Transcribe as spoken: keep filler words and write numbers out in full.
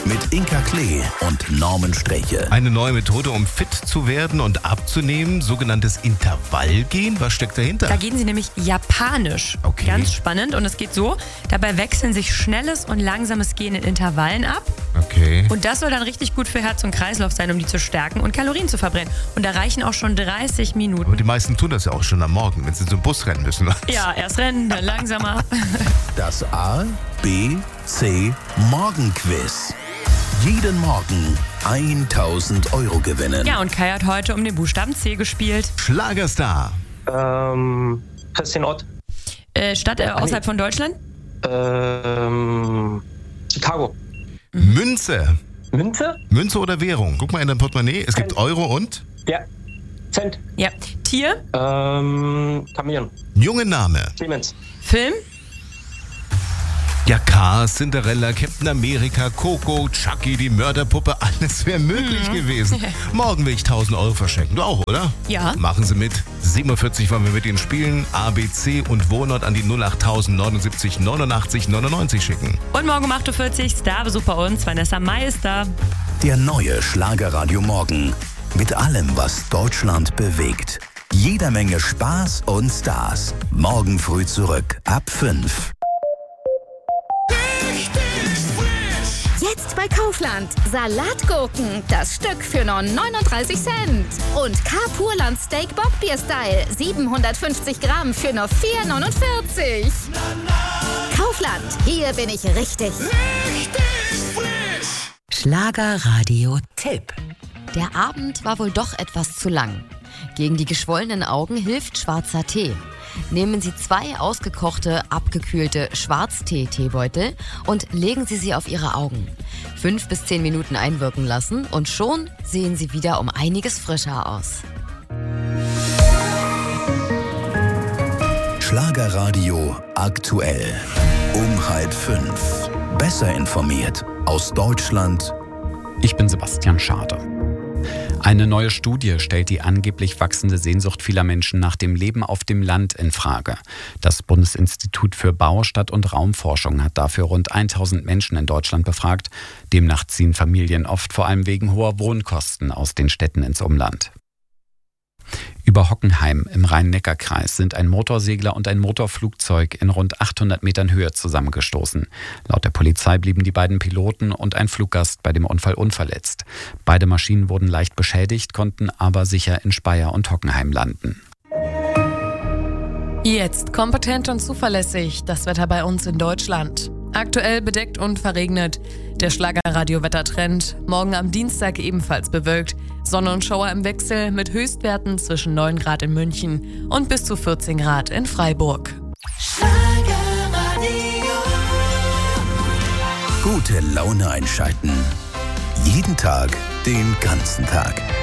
mit Inka Klee und Norman Streche. Eine neue Methode, um fit zu werden und abzunehmen, sogenanntes Intervallgehen. Was steckt dahinter? Da gehen sie nämlich japanisch. Okay. Ganz spannend. Und es geht so, dabei wechseln sich schnelles und langsames Gehen in Intervallen ab. Okay. Und das soll dann richtig gut für Herz und Kreislauf sein, um die zu stärken und Kalorien zu verbrennen. Und da reichen auch schon dreißig Minuten. Aber die meisten tun das ja auch schon am Morgen, wenn sie zum Bus rennen müssen. Ja, erst rennen, dann langsamer. Das A, B, C Morgenquiz. Jeden Morgen tausend Euro gewinnen. Ja, und Kai hat heute um den Buchstaben C gespielt. Schlagerstar. Ähm, Christian Ott. Äh, Stadt äh, außerhalb von Deutschland? Ähm, Chicago. Mhm. Münze. Münze? Münze oder Währung? Guck mal in dein Portemonnaie. Es gibt Cent. Euro und Ja. Cent. Ja. Tier? Ähm, Chameleon. junge Name. Clemens. Film? Ja, Cars, Cinderella, Captain America, Coco, Chucky, die Mörderpuppe, alles wäre möglich gewesen. Morgen will ich tausend Euro verschenken. Du auch, oder? Ja. Machen Sie mit. sieben Uhr vierzig wollen wir mit Ihnen spielen. A, B, C und Wohnort an die null acht neunundsiebzig neunundachtzig neunundneunzig schicken. Und morgen um acht Uhr vierzig Starbesuch bei uns. Vanessa Meister. Der neue Schlagerradio Morgen. Mit allem, was Deutschland bewegt. Jeder Menge Spaß und Stars. Morgen früh zurück ab fünf. Jetzt bei Kaufland. Salatgurken, das Stück für nur neununddreißig Cent. Und K-Purland Steak Bockbier Style, siebenhundertfünfzig Gramm für nur vier neunundvierzig. Kaufland, hier bin ich richtig. Richtig frisch. Schlagerradio-Tipp. Der Abend war wohl doch etwas zu lang. Gegen die geschwollenen Augen hilft schwarzer Tee. Nehmen Sie zwei ausgekochte, abgekühlte Schwarztee-Teebeutel und legen Sie sie auf Ihre Augen. Fünf bis zehn Minuten einwirken lassen und schon sehen Sie wieder um einiges frischer aus. Schlagerradio aktuell. Um halb fünf. Besser informiert aus Deutschland. Ich bin Sebastian Schade. Eine neue Studie stellt die angeblich wachsende Sehnsucht vieler Menschen nach dem Leben auf dem Land in Frage. Das Bundesinstitut für Bau-, Stadt- und Raumforschung hat dafür rund tausend Menschen in Deutschland befragt. Demnach ziehen Familien oft vor allem wegen hoher Wohnkosten aus den Städten ins Umland. Über Hockenheim im Rhein-Neckar-Kreis sind ein Motorsegler und ein Motorflugzeug in rund achthundert Metern Höhe zusammengestoßen. Laut der Polizei blieben die beiden Piloten und ein Fluggast bei dem Unfall unverletzt. Beide Maschinen wurden leicht beschädigt, konnten aber sicher in Speyer und Hockenheim landen. Jetzt kompetent und zuverlässig das Wetter bei uns in Deutschland. Aktuell bedeckt und verregnet. Der Schlagerradio-Wettertrend. Morgen am Dienstag ebenfalls bewölkt. Sonne und Schauer im Wechsel mit Höchstwerten zwischen neun Grad in München und bis zu vierzehn Grad in Freiburg. Schlagerradio. Gute Laune einschalten. Jeden Tag, den ganzen Tag.